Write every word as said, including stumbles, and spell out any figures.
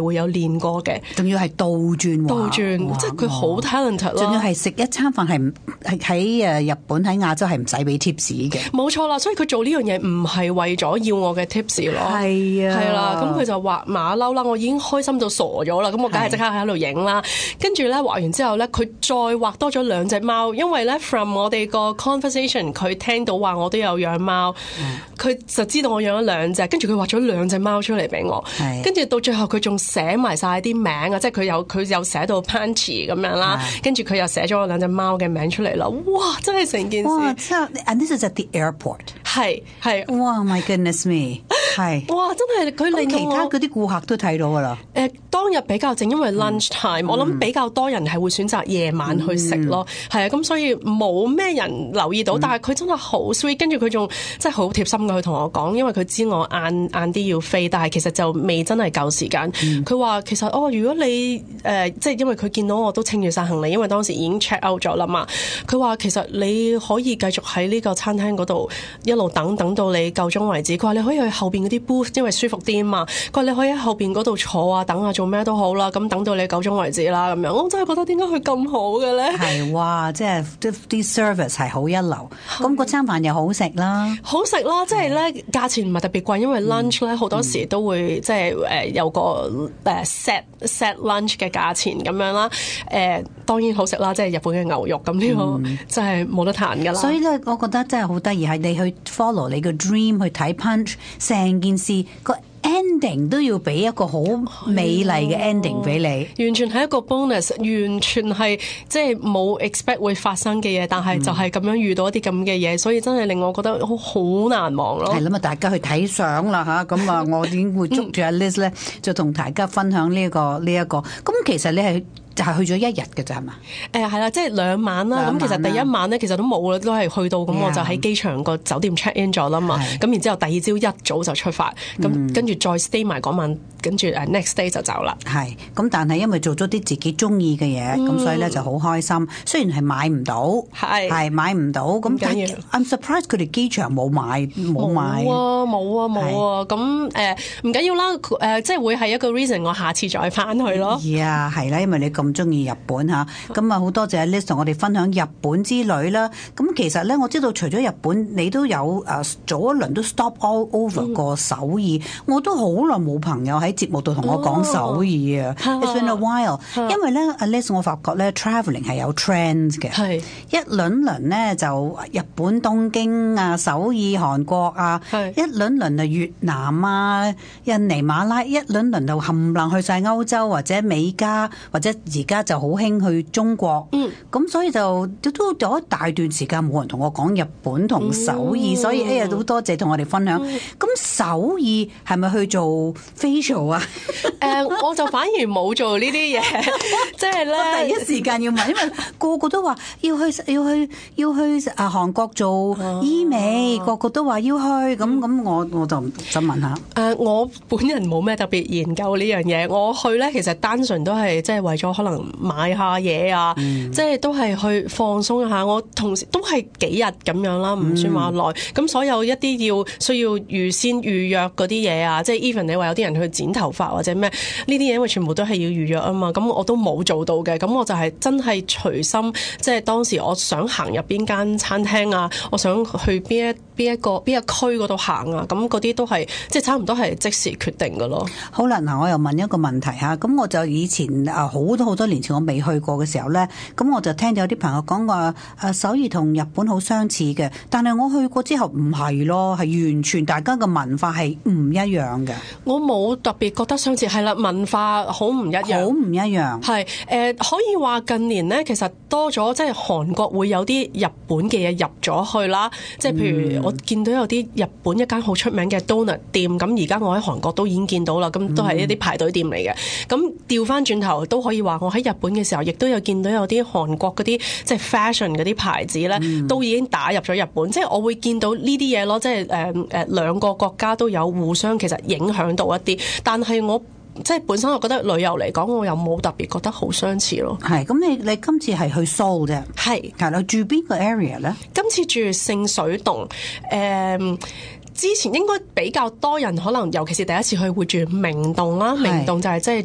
會有練過嘅， 仲要係倒轉， 倒轉，即係佢好 talented 咯。 仲要係食一餐飯係係喺誒日本喺亞洲係唔使俾 tips 嘅， 冇錯啦。所以佢做呢樣嘢唔係為咗要我嘅 tips 咯， 係啊， 係啦。咁佢就畫馬騮啦，我已經開心到傻咗啦。咁我梗係即刻喺度影啦。跟住咧畫完之後咧，佢再畫多咗兩隻貓，因為咧 from 我哋個 conversation 佢聽到話我都有養貓，佢、嗯、就知道我養咗兩隻，跟住佢畫咗兩隻貓出嚟俾我，跟住到最後佢仲寫埋晒啲名啊，即係佢有佢有寫到 Punchy 咁樣啦，跟住佢又寫咗我兩隻貓嘅名出嚟啦，哇！真係成件事， 哇！真係 ，and this is at the airport， 係係， 哇 ！My goodness me，係， 哇！真係佢令其他嗰啲顧客都睇到噶啦。 誒、呃，當日比較靜，因為 lunch time，、嗯、我諗比較多人係會選擇夜晚去食咯，係、嗯、啊，咁所以冇咩人留意到，嗯、但係佢真係好 sweet，跟住佢仲即係好貼心嘅，佢同我講，因為佢知我晏晏啲要飛，但係其實就未真係夠時間。佢、嗯、話其實哦，如果你誒、呃、即係因為佢見到我都清住晒行李，因為當時已經 check out 咗啦嘛。佢話其實你可以繼續喺呢個餐廳嗰度一路等等到你夠鐘為止。佢話你可以去後邊嗰啲 booth，因為舒服啲啊嘛。佢話你可以喺後邊嗰度坐啊，等啊，做咩都好啦。咁等到你夠鐘為止啦，咁樣我真係覺得點解佢咁好嘅咧？係哇， 即係啲 service 係好一流。咁嗰餐飯又好食啦， 好食啦，即係咧價錢唔係特別貴，因為 lunch 咧好多時都會、嗯、即係誒有個誒 set set lunch 嘅價錢咁樣啦。誒、呃、當然好食啦，即係日本嘅牛肉咁呢個真係冇得彈㗎啦。 所以咧，我覺得真係好得意，係你去 follow 你個 dream 去睇 Punch 成件事個 ending 都要俾一個好美麗嘅 ending 俾你， 完全係一個 bonus， 完全係即係冇 expect 會發生嘅嘢，但係就係咁樣遇到一啲咁嘅嘢，所以真係令我覺得好好難忘咯。 係啦，咁啊，大家去睇相啦吓，咁啊，我點會捉住阿 Liz 咧，就同大家分享呢、這個呢一、這個。咁其實你係。就係、是、去咗一日嘅咋係嘛？誒係啦，即係兩晚啦。咁其實第一晚咧，其實都冇啦，都係去到咁、yeah. 我就喺機場個酒店 check in 咗啦嘛。咁然之後第二朝一早就出發，咁、嗯、跟住再 stay 埋嗰晚，跟住 next day 就走啦。係。咁但係因為做咗啲自己中意嘅嘢，咁、嗯、所以咧就好開心。雖然係買唔到，係係買唔到，咁但係 I'm surprised 佢哋機場冇買冇買。冇啊冇啊冇啊！咁誒唔緊要啦，誒、呃、即係會係一個 reason，我下次再翻去咯。呀係啦，因為你咁。咁中意日本嚇，咁啊好多謝 Liz 同我哋分享日本之旅啦。咁其實咧，我知道除咗日本，你都有誒早一輪都 stop all over 過首爾。嗯、我都好耐冇朋友喺節目度同我講首爾啊。It's been a while，因為咧，阿 Liz 我發覺咧 travelling 係有 trends 嘅。係一輪輪咧就日本東京啊、首爾韓國啊，一輪輪啊越南啊、印尼馬拉，一輪輪就冚唪唥去晒歐洲或者美加或者。而家就好興去中國，咁、嗯、所以就都都有一大段時間冇人同我講日本同首爾，嗯、所以哎呀都多謝同我哋分享。咁、嗯、首爾係咪去做 facial 啊？誒、呃，我就反而冇做呢啲嘢，即係咧第一時間要問，因為個個都話要去要去要去啊韓國做醫美，啊、個個都話要去，咁咁我我就想問下。誒、呃，我本人冇咩特別研究呢樣嘢，我去咧其實單純都係即係為咗可能買下嘢啊，嗯、即係都係去放鬆一下。我同時都係幾日咁樣啦，唔算話耐。咁、嗯、所有一啲要需要預先預約嗰啲嘢啊，即係 even 你話有啲人去剪頭髮或者咩呢啲嘢，因為全部都係要預約啊嘛。咁我都冇做到嘅。咁我就係真係隨心，即係當時我想行入邊間餐廳啊，我想去邊一邊一個邊一區嗰度行啊。咁嗰啲都係即係差唔多係即時決定㗎咯。好啦，嗱，我又問一個問題嚇。咁我就以前啊好多好多年前我未去過嘅時候咧，咁我就聽到有啲朋友講話誒首爾同日本好相似嘅，但係我去過之後唔係咯，係完全大家嘅文化係唔一樣嘅。我冇特別覺得相似，係啦，文化好唔一樣，好唔一樣。係誒、呃，可以話近年咧，其實多咗即係韓國會有啲日本嘅嘢入咗去啦，即係譬如我見到有啲日本一間好出名嘅 donut 店，咁而家我喺韓國都已經見到啦，咁都係一啲排隊店嚟嘅。咁調翻轉頭都可以話，我喺日本嘅時候，亦都有見到有啲韓國嗰啲即係 fashion 嗰啲牌子咧、嗯，都已經打入咗日本。即係我會見到呢啲嘢咯，即係誒誒兩個國家都有互相其實影響到一啲，但係我即係本身我覺得旅遊嚟講，我又冇特別覺得好相似咯。係咁，你你今次係去 Seoul 啫？係係，你住邊個 area 咧？今次住聖水洞，誒、嗯。之前應該比較多人可能尤其是第一次去會住明洞啦，明洞就係即係